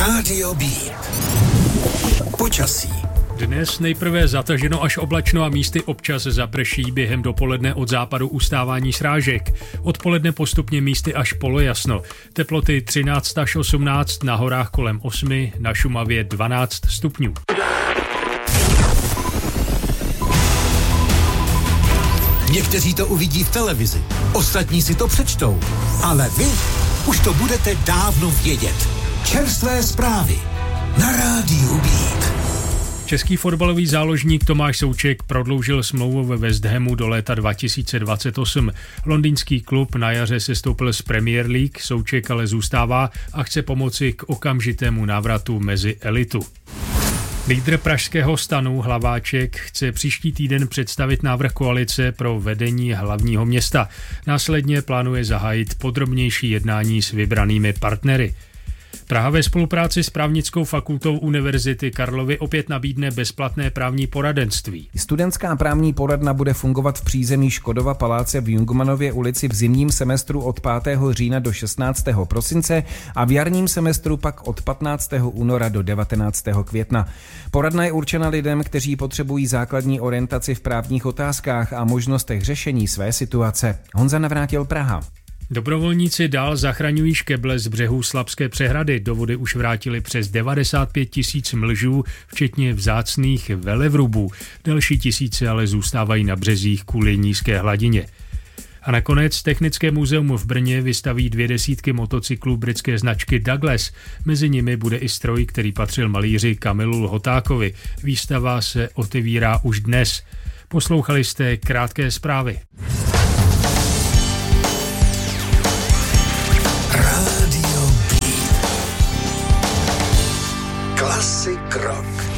Rádio B. Počasí. Dnes nejprve zataženo až oblačno a místy občas zaprší, během dopoledne od západu ustávání srážek. Odpoledne postupně místy až polojasno. Teploty 13 až 18, na horách kolem 8, na Šumavě 12 stupňů. Někteří to uvidí v televizi, ostatní si to přečtou, ale vy už to budete dávno vědět. Čerstvé zprávy na Rádiu Beat. Český fotbalový záložník Tomáš Souček prodloužil smlouvu ve West Hamu do léta 2028. Londýnský klub na jaře sestoupil z Premier League, Souček ale zůstává a chce pomoci k okamžitému návratu mezi elitu. Lídr pražského STANu Hlaváček chce příští týden představit návrh koalice pro vedení hlavního města. Následně plánuje zahájit podrobnější jednání s vybranými partnery. Praha ve spolupráci s právnickou fakultou Univerzity Karlovy opět nabídne bezplatné právní poradenství. Studentská právní poradna bude fungovat v přízemí Škodova paláce v Jungmanově ulici v zimním semestru od 5. října do 16. prosince a v jarním semestru pak od 15. února do 19. května. Poradna je určena lidem, kteří potřebují základní orientaci v právních otázkách a možnostech řešení své situace. Honza Navrátil, Praha. Dobrovolníci dál zachraňují škeble z břehů Slapské přehrady. Do vody už vrátili přes 95 000 mlžů, včetně vzácných velevrubů. Další tisíce ale zůstávají na březích kvůli nízké hladině. A nakonec Technické muzeum v Brně vystaví 200 motocyklů britské značky Douglas. Mezi nimi bude i stroj, který patřil malíři Kamilu Lhotákovi. Výstava se otevírá už dnes. Poslouchali jste krátké zprávy. Rádio B. Klasik rock.